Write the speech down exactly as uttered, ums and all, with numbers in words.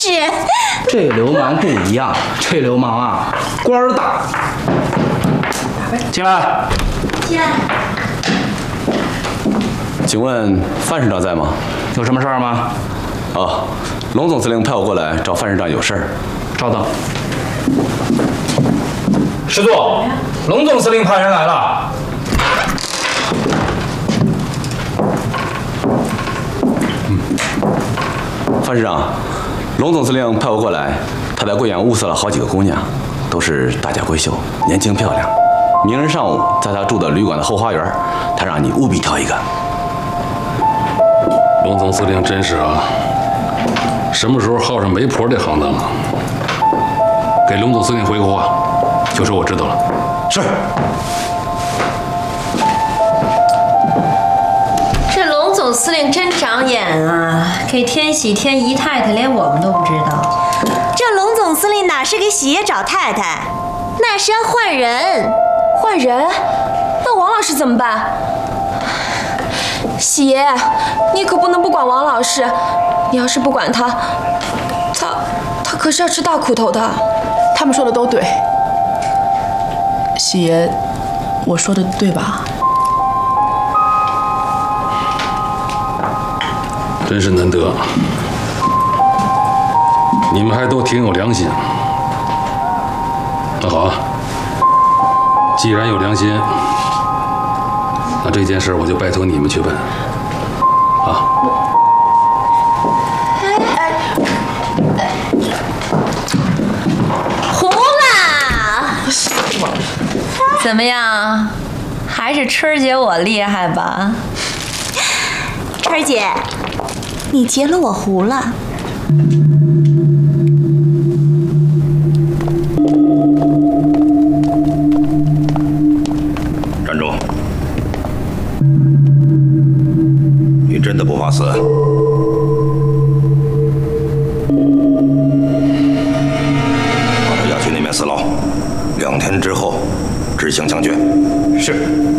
这流氓不一样，这流氓啊，官儿大。进来。 进来。 请问范市长在吗？ 有什么事儿吗？ 哦，龙总司令派我过来找范市长有事儿。 稍等。 师座，龙总司令派人来了。 嗯，范市长，龙总司令派我过来，他在贵阳物色了好几个姑娘，都是大家闺秀，年轻漂亮。明日上午在他住的旅馆的后花园，他让你务必挑一个。 龙总司令真是啊，什么时候耗上媒婆这行当啊？给龙总司令回个话，就说我知道了。 是。 这龙总司令真长眼啊，给天喜添姨太太，连我们都不知道。 这龙总司令哪是给喜爷找太太，那是要换人。 换人？那王老师怎么办？喜爷，你可不能不管王老师，你要是不管他，他他可是要吃大苦头的。 他们说的都对，喜爷，我说的对吧？ 真是难得，你们还都挺有良心。那好啊，既然有良心，那这件事我就拜托你们去办。啊。 糊啦！怎么样？还是春儿姐我厉害吧？ 春儿姐，你结了我糊了。 站住！你真的不怕死？把他押去那边死牢，两天之后执行枪决。 是。